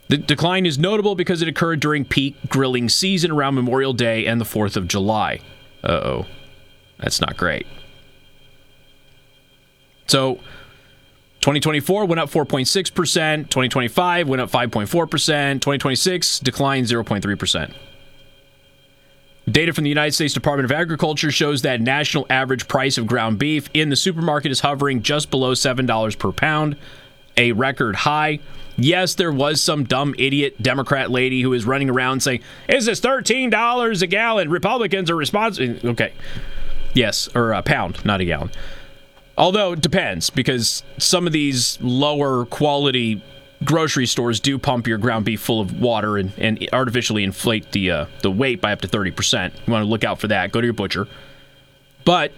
The decline is notable because it occurred during peak grilling season around Memorial Day and the 4th of July. Uh-oh. That's not great. So, 2024 went up 4.6%, 2025 went up 5.4%, 2026 declined 0.3%. Data from the United States Department of Agriculture shows that national average price of ground beef in the supermarket is hovering just below $7 per pound, a record high. Yes, there was some dumb idiot Democrat lady who is running around saying, "Is this $13 a gallon? Republicans are responsible." Okay. Yes, or a pound, not a gallon. Although it depends, because some of these lower quality grocery stores do pump your ground beef full of water and artificially inflate the weight by up to 30%. You want to look out for that. Go to your butcher. But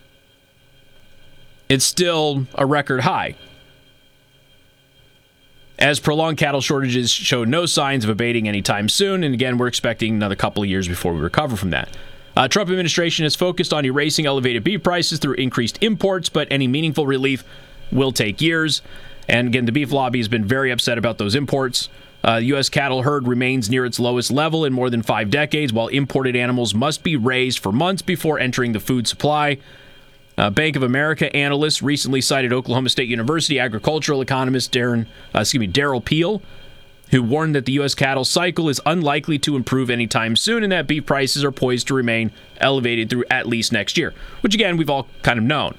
it's still a record high, as prolonged cattle shortages show no signs of abating anytime soon. And again, we're expecting another couple of years before we recover from that. Trump administration has focused on erasing elevated beef prices through increased imports, but any meaningful relief will take years. And again, the beef lobby has been very upset about those imports. The U.S. cattle herd remains near its lowest level in more than 5 decades, while imported animals must be raised for months before entering the food supply. Bank of America analysts recently cited Oklahoma State University agricultural economist Darrell Peel, who warned that the U.S. cattle cycle is unlikely to improve anytime soon and that beef prices are poised to remain elevated through at least next year, which again, we've all kind of known.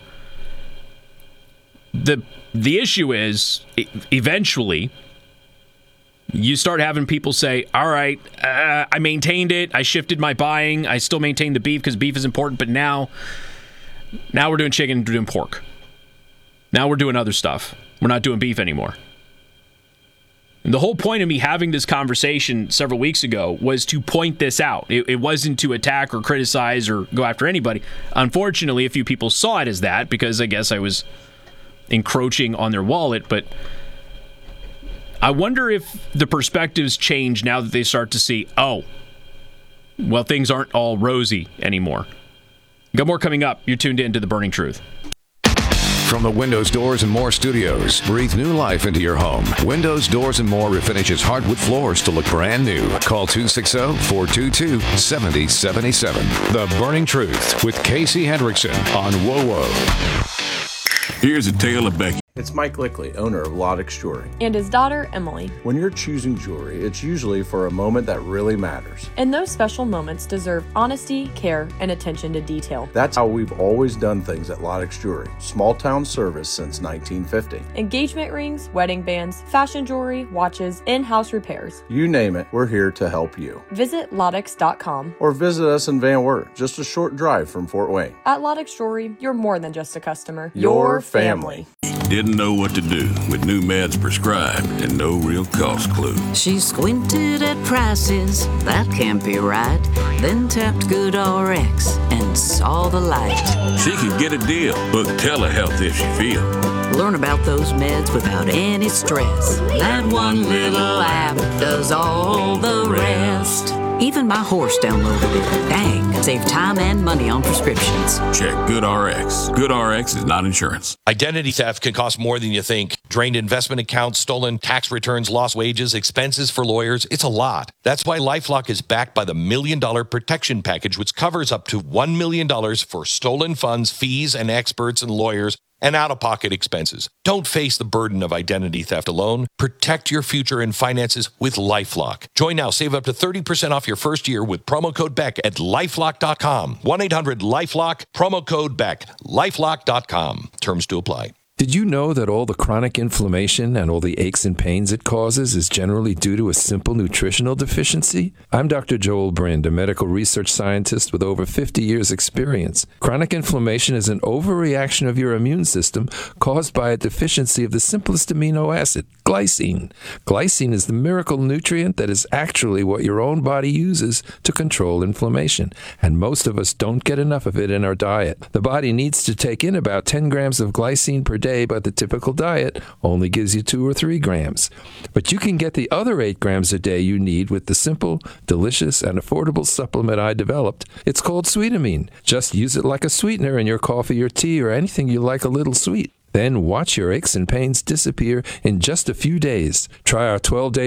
The issue is, eventually, you start having people say, all right, I maintained it, I shifted my buying, I still maintain the beef because beef is important, but now we're doing chicken, we're doing pork. Now we're doing other stuff. We're not doing beef anymore. And the whole point of me having this conversation several weeks ago was to point this out. It wasn't to attack or criticize or go after anybody. Unfortunately, a few people saw it as that because I guess I was encroaching on their wallet. But I wonder if the perspectives change now that they start to see, oh, well, things aren't all rosy anymore. Got more coming up. You're tuned in to The Burning Truth. From the Windows, Doors, and More studios, breathe new life into your home. Windows, Doors, and More refinishes hardwood floors to look brand new. Call 260-422-7077. The Burning Truth with Casey Hendrickson on WOWO. Here's a tale of Becky. It's Mike Lickley, owner of Lodex Jewelry. And his daughter, Emily. When you're choosing jewelry, it's usually for a moment that really matters. And those special moments deserve honesty, care, and attention to detail. That's how we've always done things at Lodex Jewelry. Small town service since 1950. Engagement rings, wedding bands, fashion jewelry, watches, in-house repairs. You name it, we're here to help you. Visit Lodex.com. Or visit us in Van Wert, just a short drive from Fort Wayne. At Lodex Jewelry, you're more than just a customer. Your family. Didn't know what to do with new meds prescribed and no real cost clue. She squinted at prices, that can't be right. Then tapped GoodRx and saw the light. She could get a deal. Book telehealth if she feel. Learn about those meds without any stress. That one little app does all the rest. Even my horse downloaded it. Dang, save time and money on prescriptions. Check GoodRx. GoodRx is not insurance. Identity theft can cost more than you think. Drained investment accounts, stolen tax returns, lost wages, expenses for lawyers. It's a lot. That's why LifeLock is backed by the $1 Million Protection Package, which covers up to $1 million for stolen funds, fees, and experts and lawyers, and out-of-pocket expenses. Don't face the burden of identity theft alone. Protect your future and finances with LifeLock. Join now. Save up to 30% off your first year with promo code BECK at LifeLock.com. 1-800-LifeLock, promo code BECK, LifeLock.com. Terms to apply. Did you know that all the chronic inflammation and all the aches and pains it causes is generally due to a simple nutritional deficiency? I'm Dr. Joel Brind, a medical research scientist with over 50 years' experience. Chronic inflammation is an overreaction of your immune system caused by a deficiency of the simplest amino acid, glycine. Glycine is the miracle nutrient that is actually what your own body uses to control inflammation, and most of us don't get enough of it in our diet. The body needs to take in about 10 grams of glycine per day, but the typical diet only gives you 2 or 3 grams. But you can get the other 8 grams a day you need with the simple, delicious, and affordable supplement I developed. It's called Sweetamine. Just use it like a sweetener in your coffee or tea or anything you like a little sweet. Then watch your aches and pains disappear in just a few days. Try our 12-day